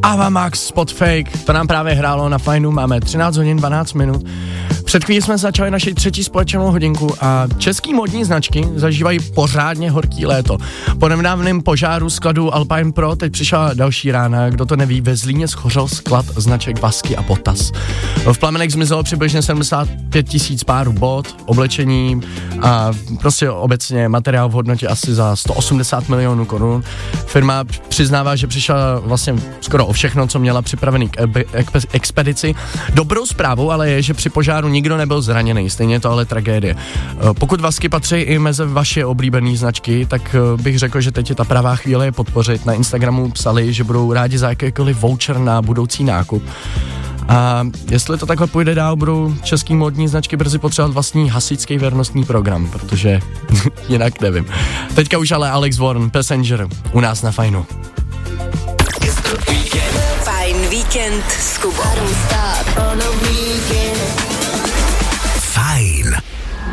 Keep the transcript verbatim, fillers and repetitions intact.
Ava Max, Spot Fake, to nám právě hrálo na Fajnu, máme třináct hodin dvanáct minut. Před chvílí jsme začali naši třetí společnou hodinku a český modní značky zažívají pořádně horký léto. Po nedávném požáru skladu Alpine Pro teď přišla další rána, kdo to neví, ve Zlíně schořel sklad značek Vasky a Potas. V plamenech zmizelo přibližně sedmdesát pět tisíc párů bot, oblečení a prostě obecně materiál v hodnotě asi za sto osmdesát milionů korun. Firma přiznává, že přišla vlastně skoro o všechno, co měla připravený k expedici. Dobrou zprávou ale je, že při požáru nikdo nebyl zraněný, stejně je to ale tragédie. Pokud Vasky patří i mezi vaše oblíbené značky, tak bych řekl, že teď je ta pravá chvíle je podpořit. Na Instagramu psali, že budou rádi za jakýkoliv voucher na budoucí nákup. A jestli to takhle půjde dál, budou český módní značky brzy potřebovat vlastní hasičský věrnostní program, protože jinak nevím. Teďka už ale Alex Warren, Passenger, u nás na Fajnu. Fajn víkend s Kubou.